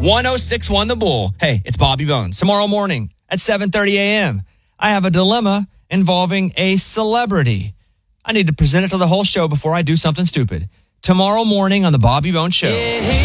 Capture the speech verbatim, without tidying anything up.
one oh six point one The Bull. Hey, it's Bobby Bones. Tomorrow morning at seven thirty a.m., I have a dilemma involving a celebrity. I need to present it to the whole show before I do something stupid. Tomorrow morning on the Bobby Bones Show.